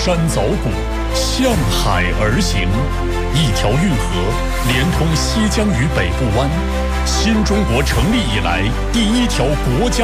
山凿谷，向海而行。一条运河连通西江与北部湾，新中国成立以来第一条国家